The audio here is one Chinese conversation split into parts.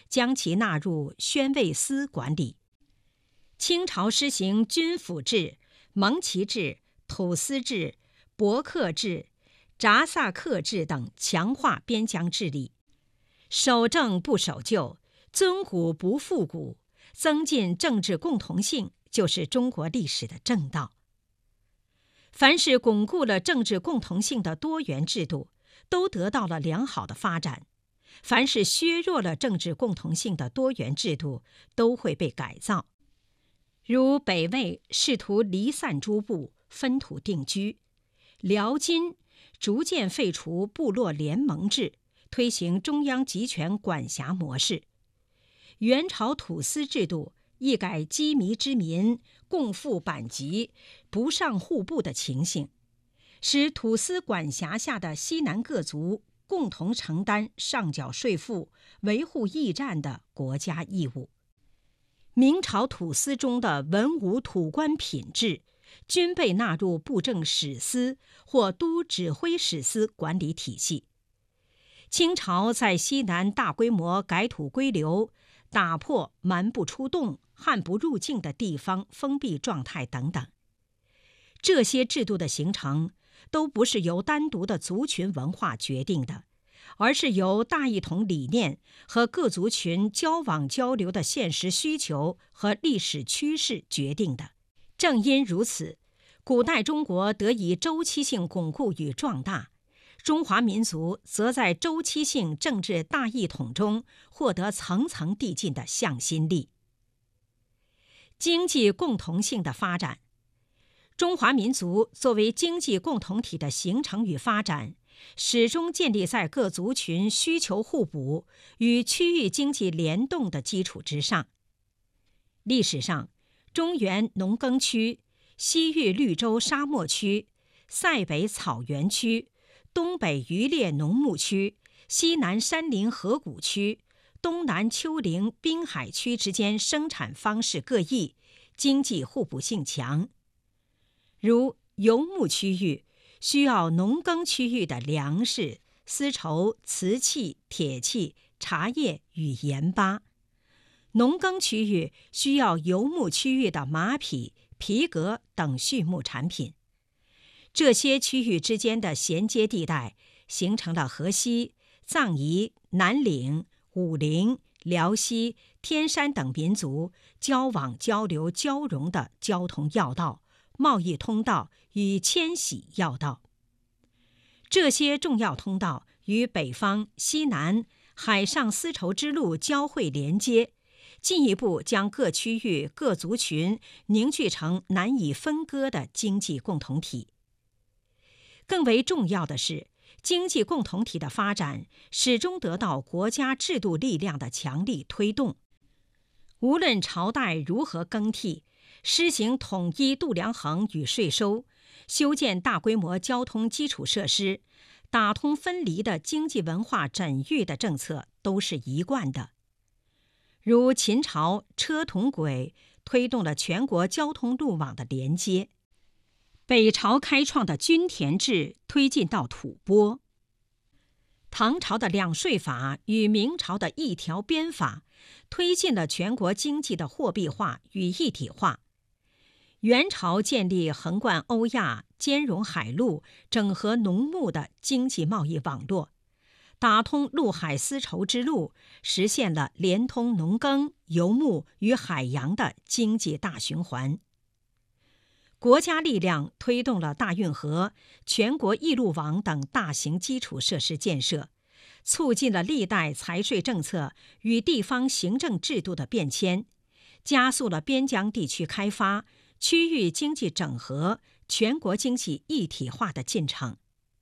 将其纳入宣慰司管理。清朝施行军府制、蒙旗制、土司制、伯克制、札萨克制等强化边疆治理，守正不守旧，尊古不复古，增进政治共同性，就是中国历史的正道。凡是巩固了政治共同性的多元制度，都得到了良好的发展；凡是削弱了政治共同性的多元制度，都会被改造。如北魏试图离散诸部，分土定居；辽金逐渐废除部落联盟制，推行中央集权管辖模式；元朝土司制度一改羁縻之民共赴版籍、不上户部的情形，使土司管辖下的西南各族共同承担上缴税赋、维护驿站的国家义务。明朝土司中的文武土官品制均被纳入布政使司或都指挥使司管理体系。清朝在西南大规模改土归流，打破蛮不出动、汉不入境的地方封闭状态等等。这些制度的形成都不是由单独的族群文化决定的，而是由大一统理念和各族群交往交流的现实需求和历史趋势决定的。正因如此，古代中国得以周期性巩固与壮大，中华民族则在周期性政治大一统中获得层层递进的向心力。经济共同性的发展，中华民族作为经济共同体的形成与发展，始终建立在各族群需求互补与区域经济联动的基础之上。历史上，中原农耕区、西域绿洲沙漠区、塞北草原区、东北渔猎农牧区、西南山林河谷区、东南丘陵滨海区之间生产方式各异，经济互补性强。如游牧区域需要农耕区域的粮食、丝绸、瓷器、铁器、茶叶与盐巴；农耕区域需要游牧区域的马匹、皮革等畜牧产品。这些区域之间的衔接地带，形成了河西、藏彝、南岭、武陵、辽西、天山等民族交往交流交融的交通要道、贸易通道与迁徙要道。这些重要通道与北方、西南、海上丝绸之路交汇连接，进一步将各区域各族群凝聚成难以分割的经济共同体。更为重要的是，经济共同体的发展始终得到国家制度力量的强力推动。无论朝代如何更替，施行统一度量衡与税收，修建大规模交通基础设施，打通分离的经济文化缜密的政策都是一贯的。如秦朝车同轨推动了全国交通路网的连接，北朝开创的均田制推进到吐蕃，唐朝的两税法与明朝的一条鞭法推进了全国经济的货币化与一体化。元朝建立横贯欧亚、兼容海陆、整合农牧的经济贸易网络，打通陆海丝绸之路，实现了连通农耕、游牧与海洋的经济大循环。国家力量推动了大运河、全国一路网等大型基础设施建设，促进了历代财税政策与地方行政制度的变迁，加速了边疆地区开发、区域经济整合、全国经济一体化的进程。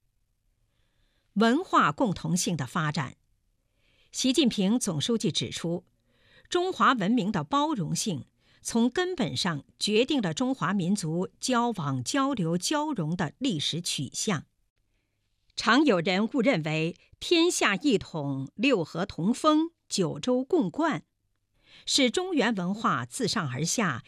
文化共同性的发展，习近平总书记指出，中华文明的包容性从根本上决定了中华民族交往交流交融的历史取向。常有人误认为天下一统、六合同风、九州共贯是中原文化自上而下